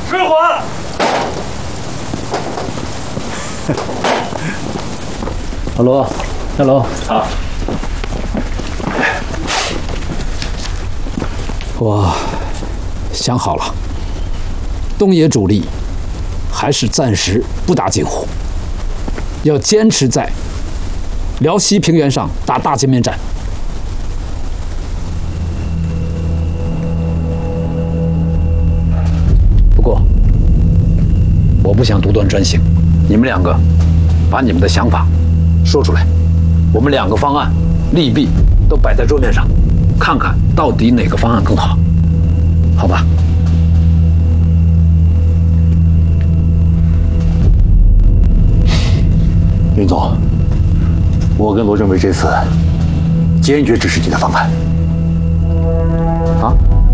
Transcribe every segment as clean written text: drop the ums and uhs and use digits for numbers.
追还！ 老罗，下楼。 好。 我想好了，东野主力还是暂时不打锦湖，要坚持在辽西平原上打大歼灭战。不过，我不想独断专行，你们两个把你们的想法说出来，我们两个方案利弊都摆在桌面上，看看到底哪个方案更好，好吧？ 林总，我跟罗认为这次坚决支持你的方案。 啊？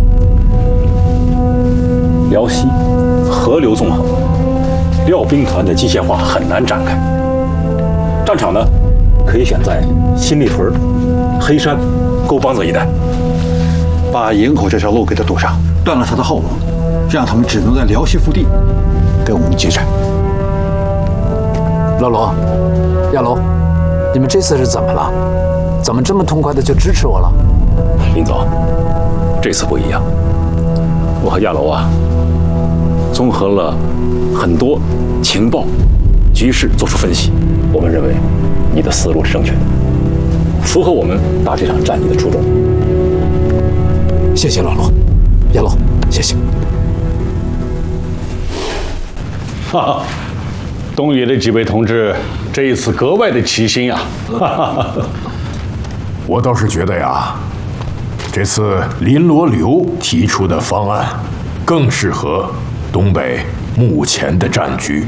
辽西河流纵横，廖兵团的机械化很难展开。战场呢，可以选在新立屯、黑山、沟帮子一带， 把营口这条路给他堵上，断了他的后路，这样他们只能在辽西腹地跟我们接战。 老罗、亚楼，你们这次是怎么了？怎么这么痛快的就支持我了？ 林总，这次不一样，我和亚楼啊，综合了很多情报、局势做出分析，我们认为你的思路是正确的，符合我们打这场战役的初衷。 谢谢老罗、亚楼，谢谢。 哈哈。东野的几位同志这一次格外的齐心呀！ 我倒是觉得呀，这次林罗刘提出的方案更适合东北目前的战局。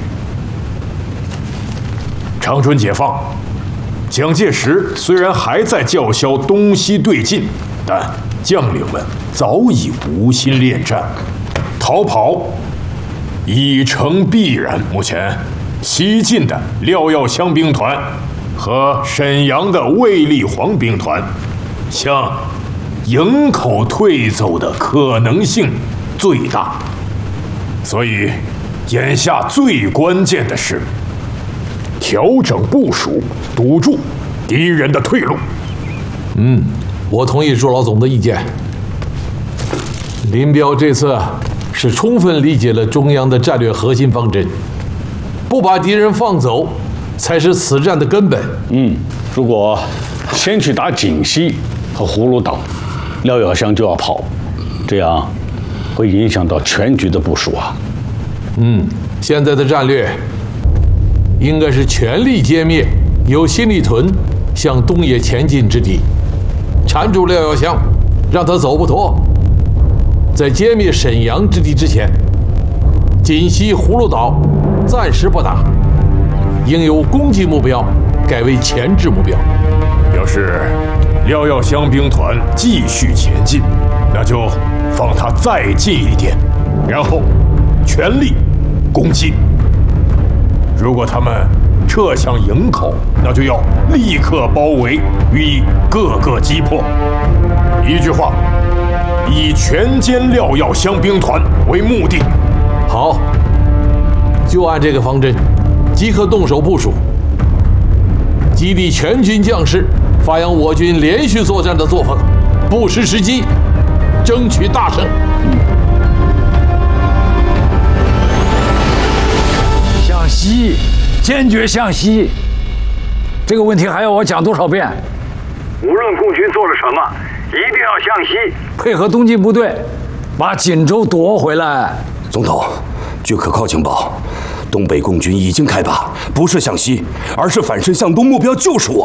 长春解放，蒋介石虽然还在叫嚣东西对进，但将领们早已无心恋战，逃跑已成必然。目前西进的廖耀湘兵团和沈阳的卫立煌兵团向营口退走的可能性最大，所以眼下最关键的是调整部署，堵住敌人的退路。 我同意朱老总的意见。林彪这次是充分理解了中央的战略核心方针，不把敌人放走，才是此战的根本。 如果先去打锦西和葫芦岛，廖耀湘就要跑，这样会影响到全局的部署啊。 现在的战略应该是全力歼灭由新立屯向东野前进之敌，缠住廖耀湘，让他走不脱。在歼灭沈阳之敌之前，锦西、葫芦岛暂时不打，应由攻击目标改为前置目标。 要是廖耀湘兵团继续前进，那就放他再近一点，然后全力攻击。如果他们撤向营口，那就要立刻包围，予以各个击破。一句话，以全歼廖耀湘兵团为目的。 好，就按这个方针，即刻动手部署，激励全军将士发扬我军连续作战的作风，不失时机，争取大胜。 向西，坚决向西。这个问题还要我讲多少遍？无论共军做了什么，一定要向西，配合东进部队，把锦州夺回来。 总统，据可靠情报，东北共军已经开拔，不是向西，而是反身向东，目标就是我。